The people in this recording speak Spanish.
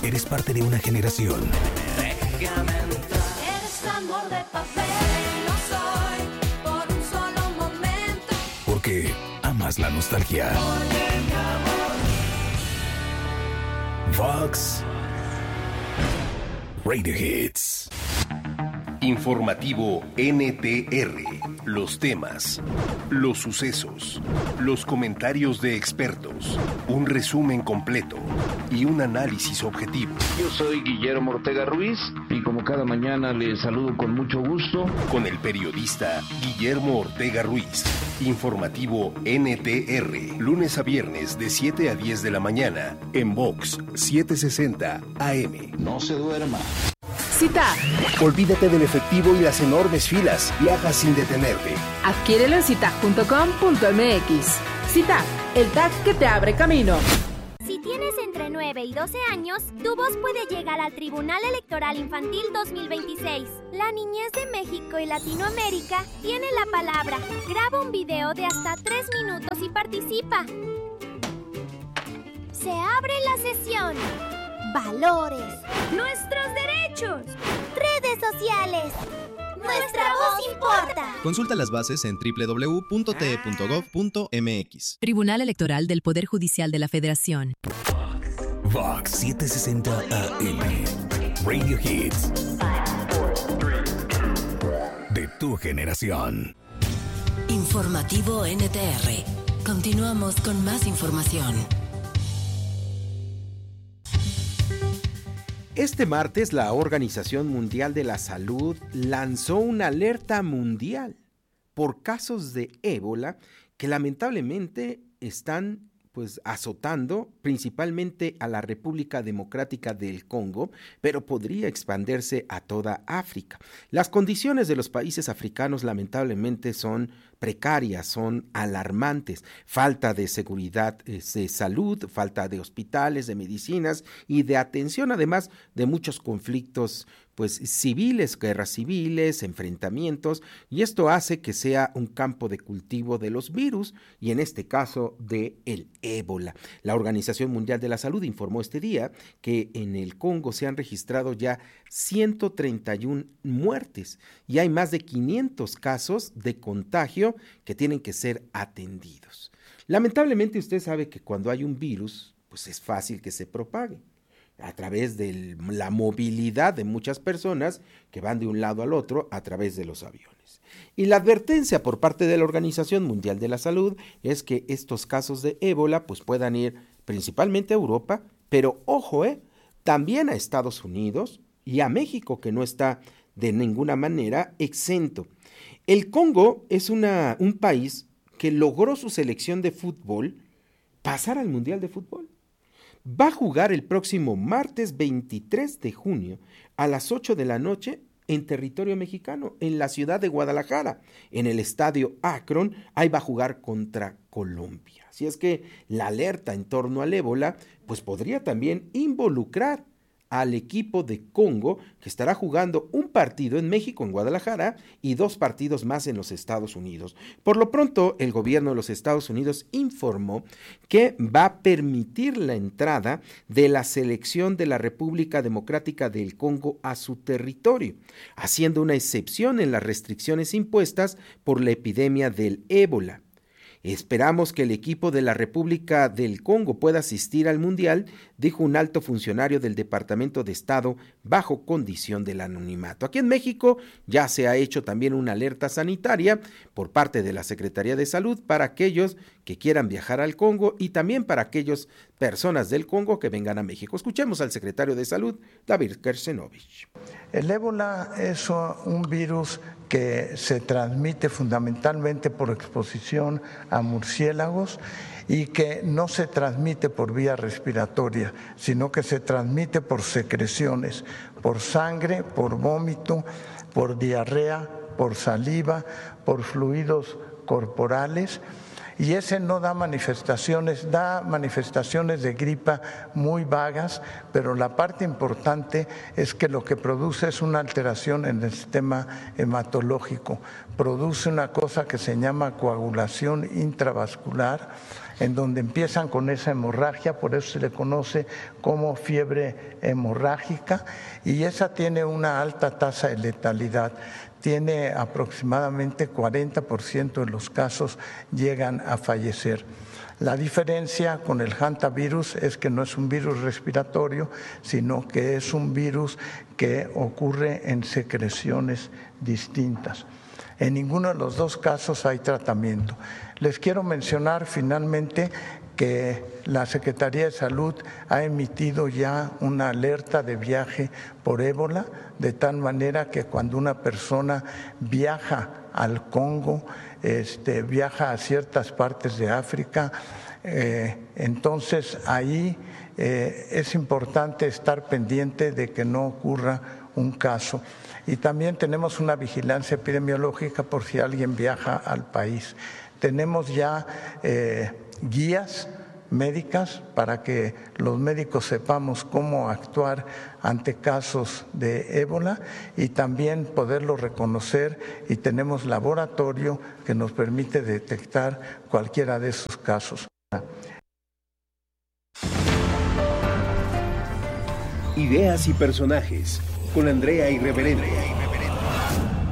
Eres parte de una generación. Déjame entrar. Eres amor de papel, no soy por un solo momento. Porque amas la nostalgia. Oye, mi amor. Vox Radio Hits. Informativo NTR. Los temas, los sucesos, los comentarios de expertos, un resumen completo y un análisis objetivo. Yo soy Guillermo Ortega Ruiz y como cada mañana les saludo con mucho gusto. Con el periodista Guillermo Ortega Ruiz. Informativo NTR. Lunes a viernes de 7 a 10 de la mañana en Vox 760 AM. No se duerma. CITAG. Olvídate del efectivo y las enormes filas. Viaja sin detenerte. Adquiérelo en citag.com.mx. CITAG, el tag que te abre camino. Si tienes entre 9 y 12 años, tu voz puede llegar al Tribunal Electoral Infantil 2026. La niñez de México y Latinoamérica tiene la palabra. Graba un video de hasta 3 minutos y participa. Se abre la sesión. Valores. Nuestros derechos. Redes sociales. Nuestra voz importa. Consulta las bases en www.te.gov.mx. Tribunal Electoral del Poder Judicial de la Federación. Vox 760 AM. Radio Hits. De tu generación. Informativo NTR. Continuamos con más información. Este martes, la Organización Mundial de la Salud lanzó una alerta mundial por casos de ébola que lamentablemente están azotando principalmente a la República Democrática del Congo, pero podría expandirse a toda África. Las condiciones de los países africanos lamentablemente son precarias, son alarmantes. Falta de seguridad de salud, falta de hospitales, de medicinas y de atención, además de muchos conflictos civiles, guerras civiles, enfrentamientos, y esto hace que sea un campo de cultivo de los virus y en este caso de el ébola. La Organización Mundial de la Salud informó este día que en el Congo se han registrado ya 131 muertes y hay más de 500 casos de contagio que tienen que ser atendidos. Lamentablemente usted sabe que cuando hay un virus, es fácil que se propague a través de la movilidad de muchas personas que van de un lado al otro a través de los aviones. Y la advertencia por parte de la Organización Mundial de la Salud es que estos casos de ébola puedan ir principalmente a Europa, pero ojo, también a Estados Unidos y a México, que no está de ninguna manera exento. El Congo es un país que logró su selección de fútbol pasar al Mundial de Fútbol. Va a jugar el próximo martes 23 de junio a las 8 de la noche en territorio mexicano, en la ciudad de Guadalajara, en el estadio Akron. Ahí va a jugar contra Colombia. Así es que la alerta en torno al ébola podría también involucrar al equipo de Congo, que estará jugando un partido en México, en Guadalajara, y 2 partidos más en los Estados Unidos. Por lo pronto, el gobierno de los Estados Unidos informó que va a permitir la entrada de la selección de la República Democrática del Congo a su territorio, haciendo una excepción en las restricciones impuestas por la epidemia del ébola. Esperamos que el equipo de la República del Congo pueda asistir al Mundial, dijo un alto funcionario del Departamento de Estado bajo condición del anonimato. Aquí en México ya se ha hecho también una alerta sanitaria por parte de la Secretaría de Salud para aquellos que quieran viajar al Congo y también para aquellas personas del Congo que vengan a México. Escuchemos al secretario de Salud, David Kersenovich. El ébola es un virus que se transmite fundamentalmente por exposición a murciélagos y que no se transmite por vía respiratoria, sino que se transmite por secreciones, por sangre, por vómito, por diarrea, por saliva, por fluidos corporales. Y ese no da manifestaciones de gripa muy vagas, pero la parte importante es que lo que produce es una alteración en el sistema hematológico, produce una cosa que se llama coagulación intravascular en donde empiezan con esa hemorragia, por eso se le conoce como fiebre hemorrágica, y esa tiene una alta tasa de letalidad. Tiene aproximadamente 40% de los casos llegan a fallecer. La diferencia con el hantavirus es que no es un virus respiratorio, sino que es un virus que ocurre en secreciones distintas. En ninguno de los dos casos hay tratamiento. Les quiero mencionar finalmente que la Secretaría de Salud ha emitido ya una alerta de viaje por ébola, de tal manera que cuando una persona viaja al Congo, viaja a ciertas partes de África, entonces ahí es importante estar pendiente de que no ocurra un caso. Y también tenemos una vigilancia epidemiológica por si alguien viaja al país. Tenemos ya guías médicas para que los médicos sepamos cómo actuar ante casos de ébola y también poderlo reconocer, y tenemos laboratorio que nos permite detectar cualquiera de esos casos. Ideas y personajes con Andrea Irreverente.